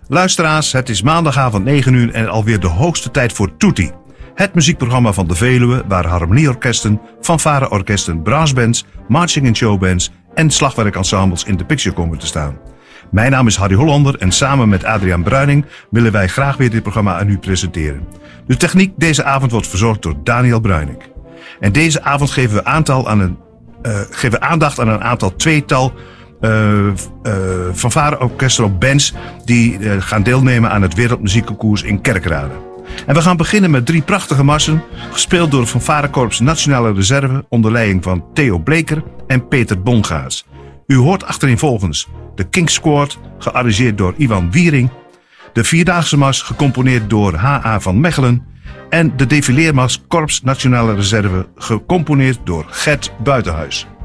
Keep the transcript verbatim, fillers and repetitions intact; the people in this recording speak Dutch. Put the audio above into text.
Luisteraars, het is maandagavond negen uur en alweer de hoogste tijd voor Toetie. Het muziekprogramma van de Veluwe waar harmonieorkesten, fanfareorkesten, brassbands, marching- en showbands en slagwerkensembles in de picture komen te staan. Mijn naam is Harry Hollander en samen met Adriaan Bruining willen wij graag weer dit programma aan u presenteren. De techniek deze avond wordt verzorgd door Daniel Bruining. En deze avond geven we, aantal aan een, uh, geven we aandacht aan een aantal tweetal uh, uh, fanfareorkesten of bands die uh, gaan deelnemen aan het Wereldmuziekconcours in Kerkrade. En we gaan beginnen met drie prachtige marsen, gespeeld door het Fanfarekorps Nationale Reserve onder leiding van Theo Bleker en Peter Bongaas. U hoort achtereenvolgens de King's Squad, gearrangeerd door Iwan Wiering, de Vierdaagse Mars, gecomponeerd door H A van Mechelen en de Defileermars Korps Nationale Reserve, gecomponeerd door Gert Buitenhuis.